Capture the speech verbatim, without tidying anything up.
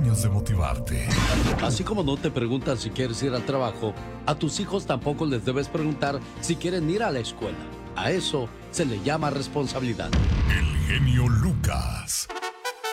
años de motivarte. Así como no te preguntan si quieres ir al trabajo, a tus hijos tampoco les debes preguntar si quieren ir a la escuela. A eso se le llama responsabilidad. El genio Lucas.